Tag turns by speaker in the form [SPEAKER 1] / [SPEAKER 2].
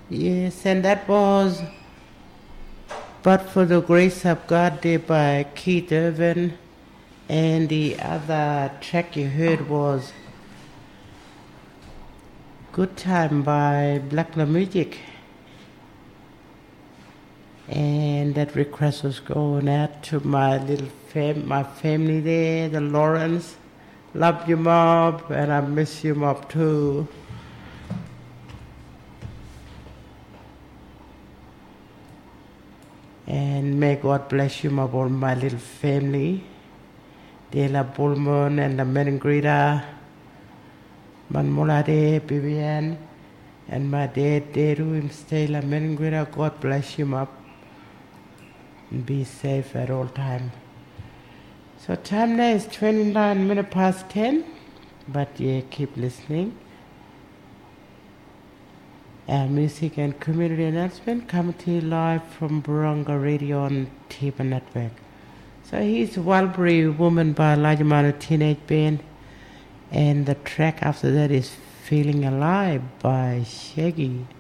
[SPEAKER 1] Yes, and that was But for the Grace of God there by Keith Urban. And the other track you heard was Good Time by Black La Music. And that request was going out to my little my family there, the Lawrence. Love you, Mob, and I miss you, Mob, too. And may God bless you, Mob, all my little family. De la Bullman and the Meningrida, Manmolade, Bibian, and my dad, Deru, stay la Meningrida. God bless you, Mob. And be safe at all time. So time now is 29 minutes past 10, but yeah, keep listening. And music and community announcement coming to you live from Barunga Radio on Tiba Network. So here's Walbury Woman by Elijah Manu Teenage Band, and the track after that is Feeling Alive by Shaggy.